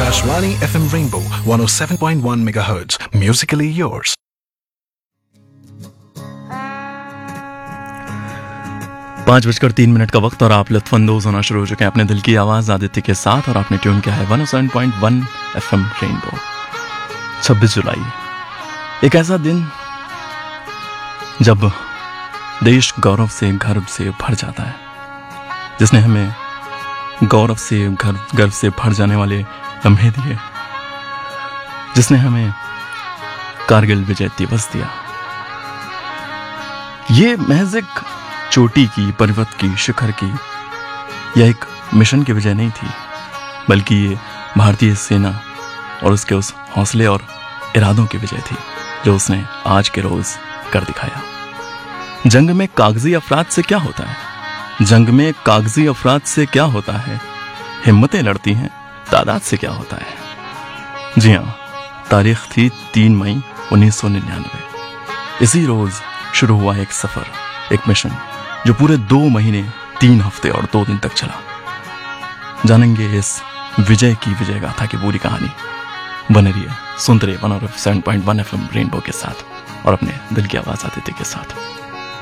Akashvani FM Rainbow 107.1 MHz. Musically yours. पाँच बजकर 3 का वक्त और आप लुत्फानंदोज होना शुरू हो चुके हैं अपने दिल की आवाज़ आदित्य के साथ और आपने ट्यून किया है 107.1 FM रेनबो। 26 जुलाई, एक ऐसा दिन जब देश गौरव से गर्व से भर जाता है, जिसने हमें गौरव से गर्व से भर जाने वाले लम्हे दिए, जिसने हमें कारगिल विजय दिवस दिया। ये महज एक चोटी की, पर्वत की, शिखर की या एक मिशन की विजय नहीं थी, बल्कि ये भारतीय सेना और उसके उस हौसले और इरादों की विजय थी जो उसने आज के रोज कर दिखाया। जंग में कागजी अफराद से क्या होता है? जंग में कागजी अफराद से क्या होता है? हिम्मतें लड़ती हैं, तादाद से क्या होता है? जी हाँ, तारीख थी 3 मई 1999। इसी रोज शुरू हुआ एक सफर, एक मिशन जो पूरे 2 महीने 3 हफ्ते और 2 दिन तक चला। जानेंगे इस विजय की विजय गाथा की पूरी कहानी। बने रहिए, सुनते रहिए 107.1 FM रेनबो के साथ और अपने दिल की आवाज आदित्य के साथ।